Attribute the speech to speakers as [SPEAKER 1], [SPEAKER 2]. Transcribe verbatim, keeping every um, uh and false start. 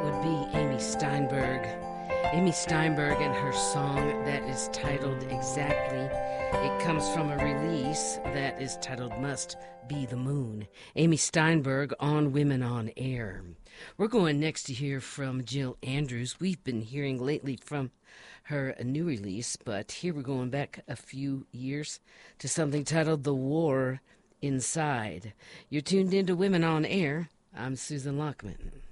[SPEAKER 1] would be Amy Steinberg. Amy Steinberg and her song that is titled Exactly. It comes from a release that is titled Must Be the Moon. Amy Steinberg on Women on Air. We're going next to hear from Jill Andrews. We've been hearing lately from her new release, but here we're going back a few years to something titled The War Inside. You're tuned into Women on Air. I'm Susan Lockman.